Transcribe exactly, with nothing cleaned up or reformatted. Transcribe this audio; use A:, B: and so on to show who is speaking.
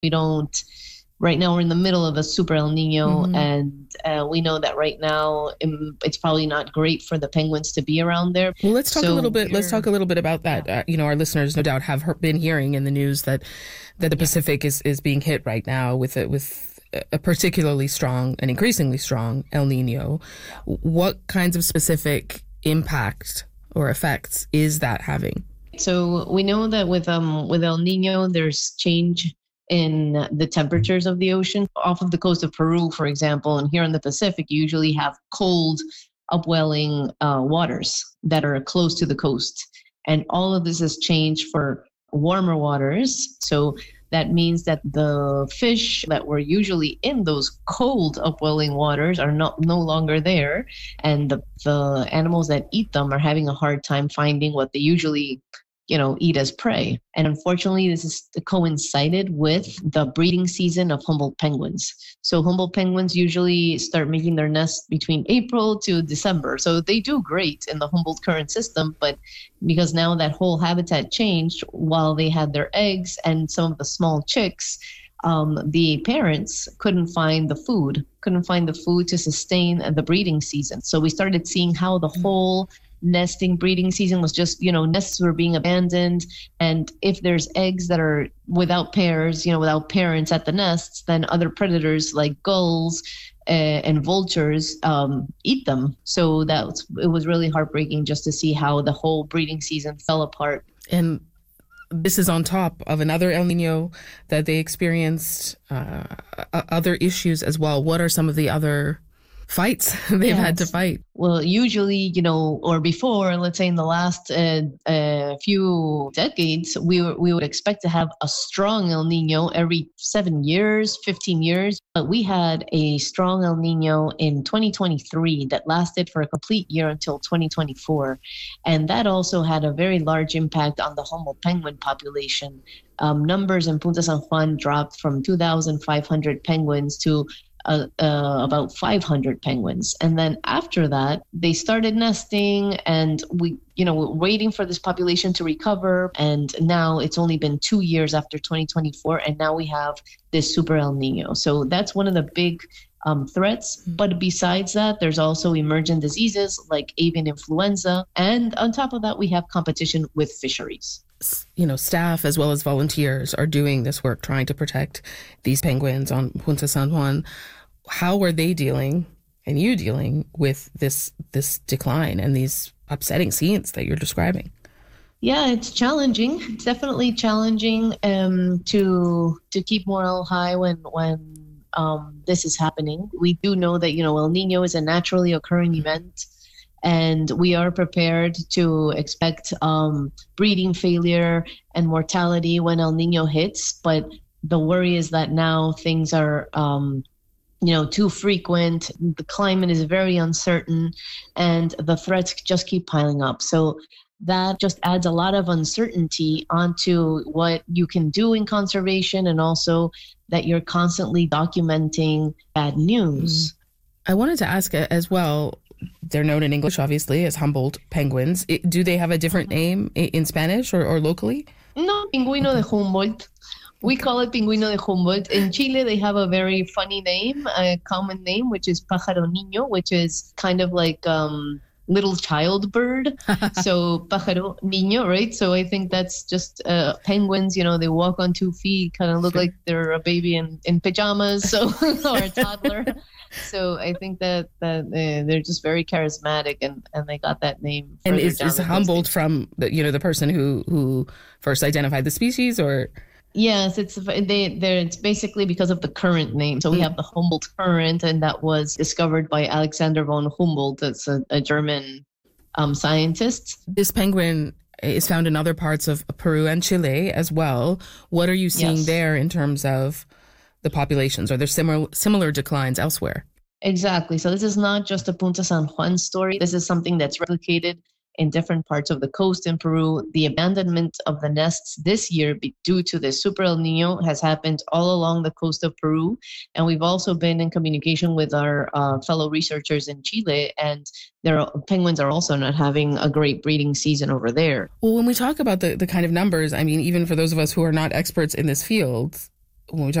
A: We don't, right now we're in the middle of a super El Nino,
B: Mm-hmm.
A: and uh, we know that right now um, it's probably not great for the penguins to be around there.
B: Well, let's talk
A: So
B: a little bit. Let's talk a little bit about that.
A: Yeah.
B: Uh, you know, our listeners no doubt have heard, been hearing in the news that that the Pacific yeah. is, is being hit right now with a, with a particularly strong and increasingly strong El Nino. What kinds of specific impact or effects is that having?
A: So we know that with um with El Nino, there's change in the temperatures of the ocean. Off of the coast of Peru, for example, and here in the Pacific, you usually have cold, upwelling uh, waters that are close to the coast. And all of this has changed for warmer waters. So that means that the fish that were usually in those cold upwelling waters are not no longer there. And the, the animals that eat them are having a hard time finding what they usually you know, eat as prey. And unfortunately, this is coincided with the breeding season of Humboldt penguins. So Humboldt penguins usually start making their nests between April to December. So they do great in the Humboldt current system, but because now that whole habitat changed while they had their eggs and some of the small chicks, um, the parents couldn't find the food, couldn't find the food to sustain the breeding season. So we started seeing how the whole nesting breeding season was just, you know, nests were being abandoned. And if there's eggs that are without pairs, you know, without parents at the nests, then other predators like gulls uh, and vultures um, eat them. So that was, it was really heartbreaking just to see how the whole breeding season fell apart.
B: And this is on top of another El Nino that they experienced, uh, other issues as well. What are some of the other fights they've yes. had to fight?
A: Well, usually, you know, or before, let's say in the last uh, uh, few decades, we were, we would expect to have a strong El Nino every seven years, fifteen years. But we had a strong El Nino in twenty twenty-three that lasted for a complete year until twenty twenty-four. And that also had a very large impact on the Humboldt penguin population. Um, numbers in Punta San Juan dropped from two thousand five hundred penguins to Uh, uh, about five hundred penguins. And then after that, they started nesting and we, you know, we're waiting for this population to recover. And now it's only been two years after twenty twenty-four. And now we have this super El Nino. So that's one of the big um, threats. But besides that, there's also emergent diseases like avian influenza. And on top of that, we have competition with fisheries.
B: You know, staff as well as volunteers are doing this work trying to protect these penguins on Punta San Juan. How are they dealing, and you dealing with this this decline and these upsetting scenes that you're describing?
A: Yeah, it's challenging. It's definitely challenging um, to to keep morale high when when um, this is happening. We do know that, you know, El Nino is a naturally occurring event. And we are prepared to expect um, breeding failure and mortality when El Nino hits. But the worry is that now things are, um, you know, too frequent. The climate is very uncertain and the threats just keep piling up. So that just adds a lot of uncertainty onto what you can do in conservation, and also that you're constantly documenting bad news.
B: I wanted to ask as well, they're known in English, obviously, as Humboldt penguins. It, do they have a different name in Spanish or, or locally?
A: No, Pingüino de Humboldt. We call it Pingüino de Humboldt. In Chile, they have a very funny name, a common name, which is Pájaro Niño, which is kind of like um, little child bird. So Pájaro Niño, right? So I think that's just uh, penguins, you know, they walk on two feet, kind of look sure. like they're a baby in, in pajamas, so or a toddler. So I think that that uh, they're just very charismatic, and, and they got that name.
B: And is, is Humboldt from the, you know, the person who, who first identified the species, or?
A: Yes, it's they. They're, it's basically because of the current name. So we mm. have the Humboldt current, and that was discovered by Alexander von Humboldt. That's a, a German um, scientist.
B: This penguin is found in other parts of Peru and Chile as well. What are you seeing yes. there in terms of the populations? Are there similar similar declines elsewhere?
A: Exactly. So this is not just a Punta San Juan story. This is something that's replicated in different parts of the coast in Peru. The abandonment of the nests this year due to the Super El Nino has happened all along the coast of Peru. And we've also been in communication with our uh, fellow researchers in Chile, and their penguins are also not having a great breeding season over there.
B: Well, when we talk about the, the kind of numbers, I mean, even for those of us who are not experts in this field, when we talk